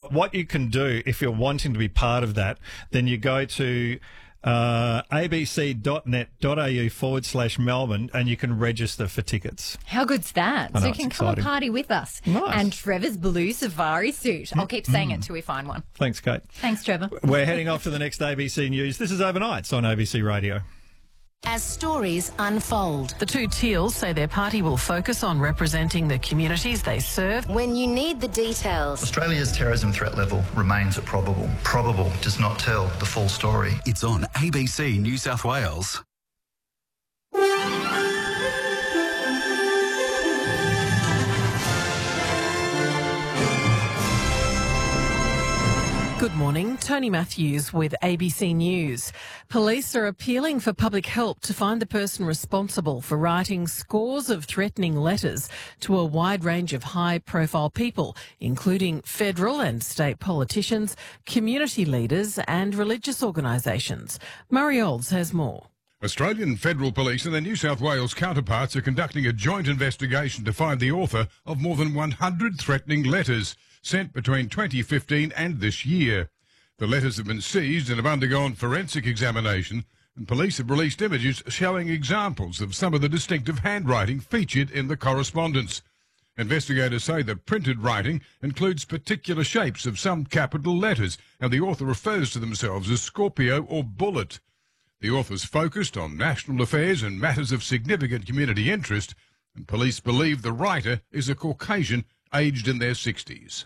what you can do if you're wanting to be part of that, then you go to abc.net.au/Melbourne and you can register for tickets. How good's that? So you can come and party with us. Nice. And Trevor's blue safari suit. I'll keep saying it till we find one. Thanks, Kate. Thanks, Trevor. We're heading off to the next ABC News. This is Overnights on ABC Radio. As stories unfold. The two Teals say their party will focus on representing the communities they serve. When you need the details. Australia's terrorism threat level remains at probable. Probable does not tell the full story. It's on ABC New South Wales. Good morning, Tony Matthews with ABC News. Police are appealing for public help to find the person responsible for writing scores of threatening letters to a wide range of high-profile people, including federal and state politicians, community leaders and religious organisations. Murray Olds has more. Australian Federal Police and their New South Wales counterparts are conducting a joint investigation to find the author of more than 100 threatening letters sent between 2015 and this year. The letters have been seized and have undergone forensic examination, and police have released images showing examples of some of the distinctive handwriting featured in the correspondence. Investigators say the printed writing includes particular shapes of some capital letters, and the author refers to themselves as Scorpio or Bullet. The author's focused on national affairs and matters of significant community interest, and police believe the writer is a Caucasian aged in their 60s.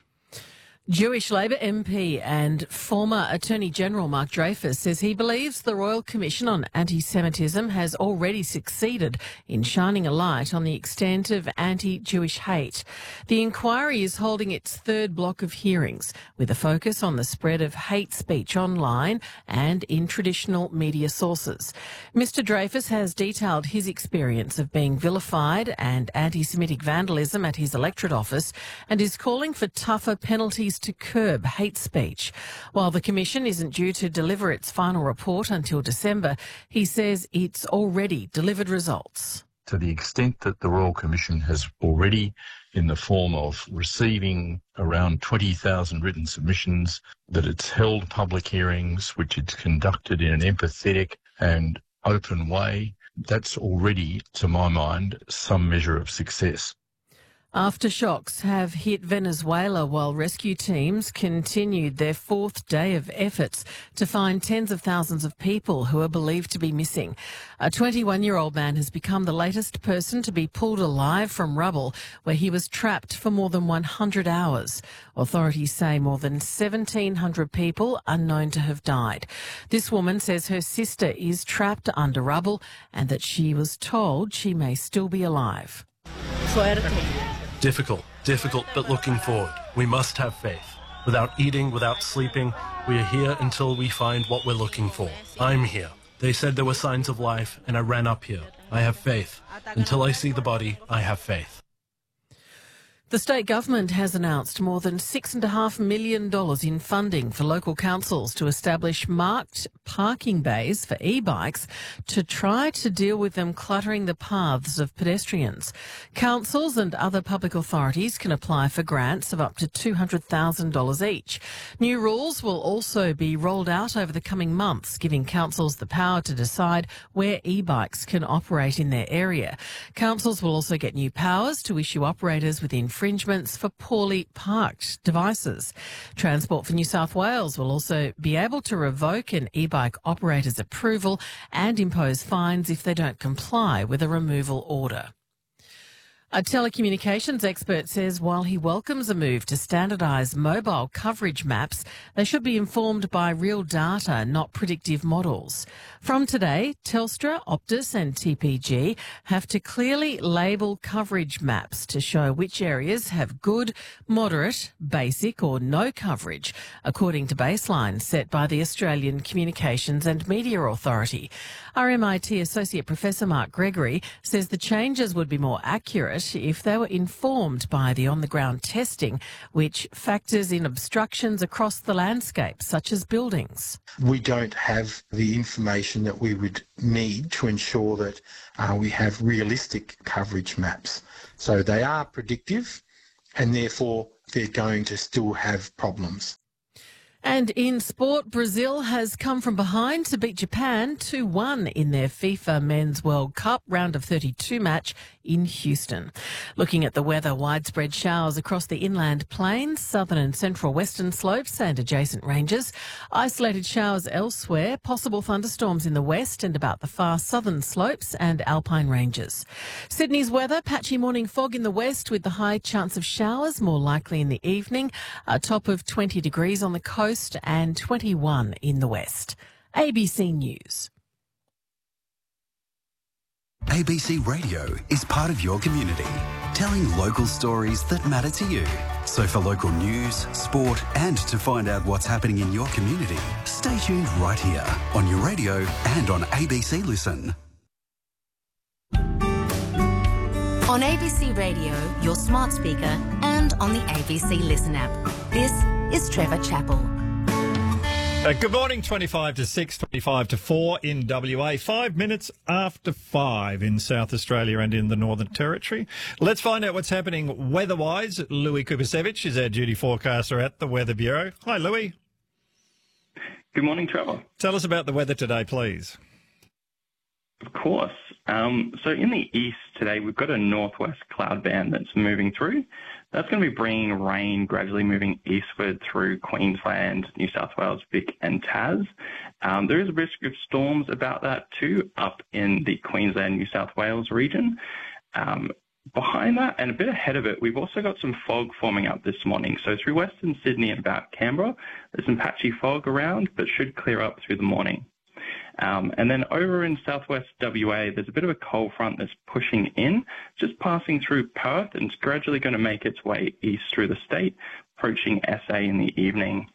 Jewish Labor MP and former Attorney General Mark Dreyfus says he believes the Royal Commission on Anti-Semitism has already succeeded in shining a light on the extent of anti-Jewish hate. The inquiry is holding its third block of hearings with a focus on the spread of hate speech online and in traditional media sources. Mr Dreyfus has detailed his experience of being vilified and anti-Semitic vandalism at his electorate office and is calling for tougher penalties to curb hate speech. While the Commission isn't due to deliver its final report until December, he says it's already delivered results. To the extent that the Royal Commission has already, in the form of receiving around 20,000 written submissions, that it's held public hearings, which it's conducted in an empathetic and open way, that's already, to my mind, some measure of success. Aftershocks have hit Venezuela while rescue teams continued their fourth day of efforts to find tens of thousands of people who are believed to be missing. A 21-year-old man has become the latest person to be pulled alive from rubble where he was trapped for more than 100 hours. Authorities say more than 1,700 people are known to have died. This woman says her sister is trapped under rubble and that she was told she may still be alive. Difficult, but looking forward. We must have faith. Without eating, without sleeping, we are here until we find what we're looking for. I'm here. They said there were signs of life, and I ran up here. I have faith. Until I see the body, I have faith. The state government has announced more than $6.5 million in funding for local councils to establish marked parking bays for e-bikes to try to deal with them cluttering the paths of pedestrians. Councils and other public authorities can apply for grants of up to $200,000 each. New rules will also be rolled out over the coming months, giving councils the power to decide where e-bikes can operate in their area. Councils will also get new powers to issue operators with infringements for poorly parked devices. Transport for New South Wales will also be able to revoke an e-bike operator's approval and impose fines if they don't comply with a removal order. A telecommunications expert says while he welcomes a move to standardise mobile coverage maps, they should be informed by real data, not predictive models. From today, Telstra, Optus and TPG have to clearly label coverage maps to show which areas have good, moderate, basic or no coverage, according to baselines set by the Australian Communications and Media Authority. RMIT Associate Professor Mark Gregory says the changes would be more accurate if they were informed by the on-the-ground testing, which factors in obstructions across the landscape, such as buildings. We don't have the information that we would need to ensure that we have realistic coverage maps. So they are predictive, and therefore they're going to still have problems. And in sport, Brazil has come from behind to beat Japan 2-1 in their FIFA Men's World Cup round of 32 match in Houston. Looking at the weather, widespread showers across the inland plains, southern and central western slopes and adjacent ranges. Isolated showers elsewhere, possible thunderstorms in the west and about the far southern slopes and alpine ranges. Sydney's weather, patchy morning fog in the west with the high chance of showers, more likely in the evening. A top of 20 degrees on the coast and 21 in the west. ABC News. ABC Radio is part of your community, telling local stories that matter to you. So for local news, sport and to find out what's happening in your community, stay tuned right here on your radio and on ABC Listen. On ABC Radio, your smart speaker, and on the ABC Listen app. This is Trevor Chappell. Good morning, 25 to 6, 25 to 4 in WA, 5 minutes after 5 in South Australia and in the Northern Territory. Let's find out what's happening weather-wise. Louis Kupasevich is our duty forecaster at the Weather Bureau. Hi, Louis. Good morning, Trevor. Tell us about the weather today, please. Of course. So in the east today, we've got a northwest cloud band that's moving through. That's going to be bringing rain gradually moving eastward through Queensland, New South Wales, Vic and Tas. There is a risk of storms about that too up in the Queensland, New South Wales region. Behind that and a bit ahead of it, we've also got some fog forming up this morning. So through Western Sydney and about Canberra, there's some patchy fog around, but should clear up through the morning. And then over in southwest WA, there's a bit of a cold front that's pushing in, just passing through Perth, and it's gradually going to make its way east through the state, approaching SA in the evening.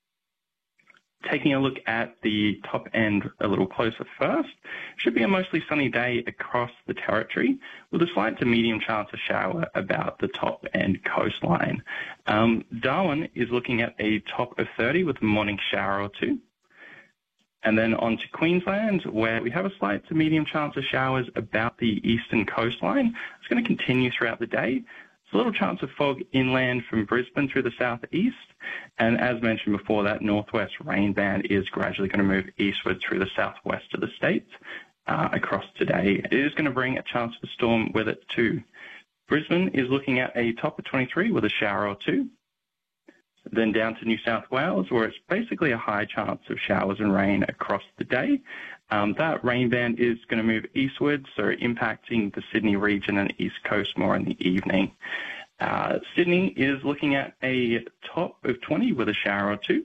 Taking a look at the top end a little closer first, should be a mostly sunny day across the territory, with a slight to medium chance of shower about the top end coastline. Darwin is looking at a top of 30 with a morning shower or two. And then on to Queensland, where we have a slight to medium chance of showers about the eastern coastline. It's going to continue throughout the day. There's a little chance of fog inland from Brisbane through the southeast. And as mentioned before, that northwest rain band is gradually going to move eastward through the southwest of the state across today. It is going to bring a chance of a storm with it too. Brisbane is looking at a top of 23 with a shower or two. Then down to New South Wales, where it's basically a high chance of showers and rain across the day. That rain band is going to move eastward, so impacting the Sydney region and the east coast more in the evening. Sydney is looking at a top of 20 with a shower or two.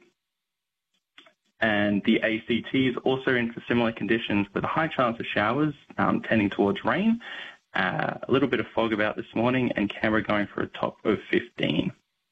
And the ACT is also in for similar conditions with a high chance of showers tending towards rain. A little bit of fog about this morning, and Canberra going for a top of 15.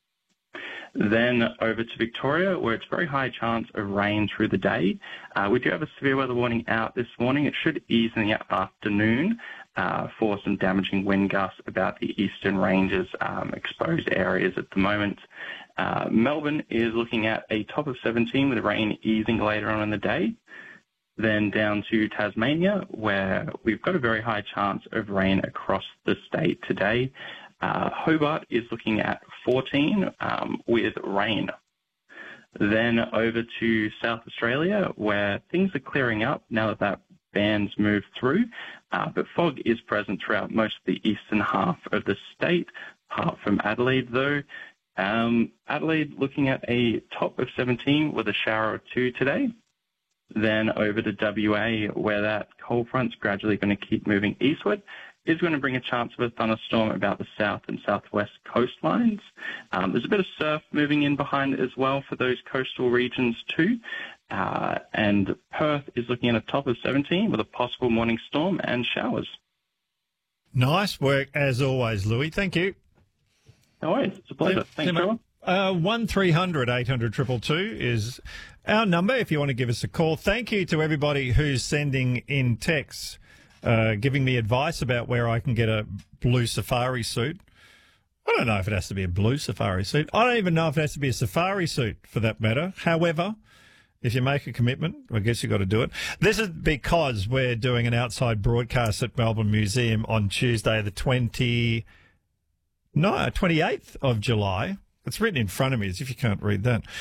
Then over to Victoria, where it's very high chance of rain through the day. We do have a severe weather warning out this morning. It should ease in the afternoon for some damaging wind gusts about the eastern ranges, exposed areas at the moment. Melbourne is looking at a top of 17 with rain easing later on in the day. Then down to Tasmania, where we've got a very high chance of rain across the state today. Hobart is looking at 14 with rain. Then over to South Australia, where things are clearing up now that that band's moved through, but fog is present throughout most of the eastern half of the state, apart from Adelaide though. Adelaide looking at a top of 17 with a shower or two today. Then over to WA, where that cold front's gradually going to keep moving eastward, is going to bring a chance of a thunderstorm about the south and southwest coastlines. There's a bit of surf moving in behind it as well for those coastal regions too. And Perth is looking at a top of 17 with a possible morning storm and showers. Nice work as always, Louis. Thank you. No worries. It's a pleasure. Thanks, Trevor. 1300 800 222 is our number if you want to give us a call. Thank you to everybody who's sending in texts. Giving me advice about where I can get a blue safari suit. I don't know if it has to be a blue safari suit. I don't even know if it has to be a safari suit for that matter. However, if you make a commitment, I guess you've got to do it. This is because we're doing an outside broadcast at Melbourne Museum on Tuesday, the 22nd No, 28th of July. It's written in front of me as if you can't read that.